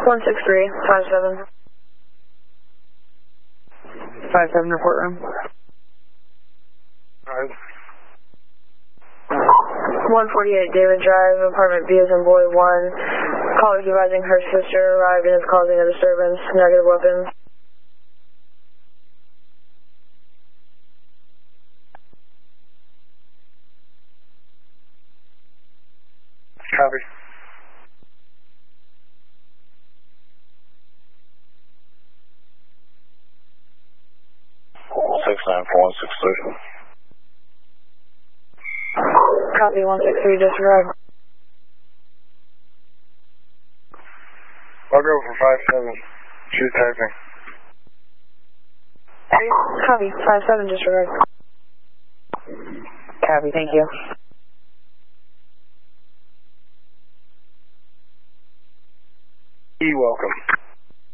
163, 57. 57, report room. 148 David Drive, apartment B as in boy 1. Callers advising her sister arrived and is causing a disturbance. Negative weapons. Copy. Copy 163, disregard. I'll go for 57. She's typing. Copy 57, disregard. Copy, thank you. Welcome.